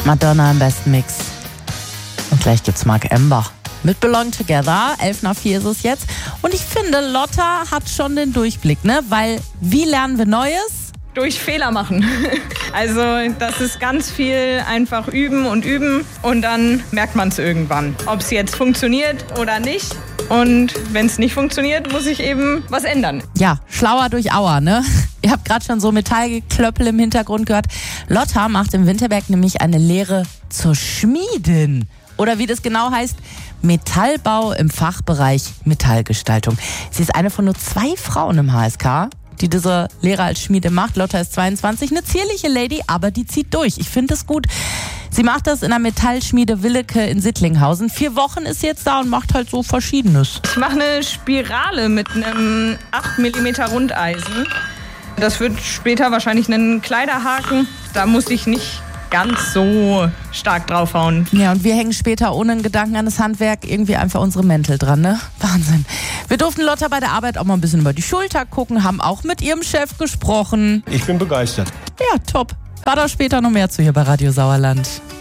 Madonna im besten Mix. Und gleich gibt's Mark Ember mit Belong Together. 4:11 ist es jetzt. Und ich finde, Lotta hat schon den Durchblick, ne? Weil, wie lernen wir Neues? Durch Fehler machen. Also das ist ganz viel einfach üben und dann merkt man es irgendwann, ob es jetzt funktioniert oder nicht. Und wenn es nicht funktioniert, muss ich eben was ändern. Ja, schlauer durch Auer, ne? Ihr habt gerade schon so Metallgeklöppel im Hintergrund gehört. Lotta macht im Winterberg nämlich eine Lehre zur Schmiedin. Oder wie das genau heißt, Metallbau im Fachbereich Metallgestaltung. Sie ist eine von nur 2 Frauen im HSK, die diese Lehre als Schmiede macht. Lotta ist 22, eine zierliche Lady, aber die zieht durch. Ich finde es gut. Sie macht das in der Metallschmiede Willeke in Sittlinghausen. 4 Wochen ist sie jetzt da und macht halt so Verschiedenes. Ich mache eine Spirale mit einem 8 mm Rundeisen. Das wird später wahrscheinlich ein Kleiderhaken. Da muss ich nicht ganz so stark draufhauen. Ja, und wir hängen später ohne einen Gedanken an das Handwerk irgendwie einfach unsere Mäntel dran, ne? Wahnsinn. Wir durften Lotta bei der Arbeit auch mal ein bisschen über die Schulter gucken, haben auch mit ihrem Chef gesprochen. Ich bin begeistert. Ja, top. War da später noch mehr zu hier bei Radio Sauerland.